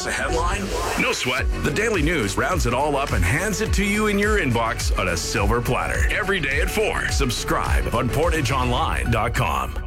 miss a headline? No sweat. The Daily News rounds it all up and hands it to you in your inbox on a silver platter. Every day at 4. Subscribe on PortageOnline.com.